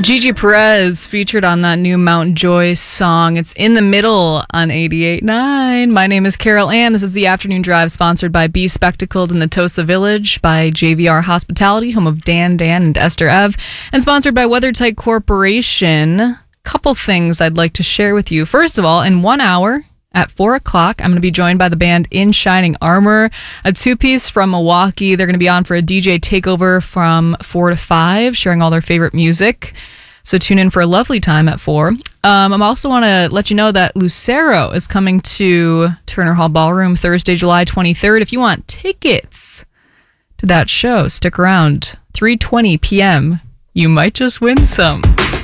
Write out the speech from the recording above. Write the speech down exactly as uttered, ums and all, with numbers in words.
Gigi Perez featured on that new Mount Joy song. It's In the Middle on eighty-eight point nine. My name is Carol Ann. This is the Afternoon Drive, sponsored by Be Spectacled in the Tosa Village, by J V R Hospitality, home of Dan, Dan, and Esther Ev, and sponsored by WeatherTight Corporation. Couple things I'd like to share with you. First of all, in one hour, at four o'clock, I'm going to be joined by the band In Shining Armor, a two-piece from Milwaukee. They're going to be on for a D J takeover from four to five, sharing all their favorite music. So tune in for a lovely time at four. Um, I also want to let you know that Lucero is coming to Turner Hall Ballroom Thursday, July twenty-third. If you want tickets to that show, stick around. three twenty p.m. You might just win some.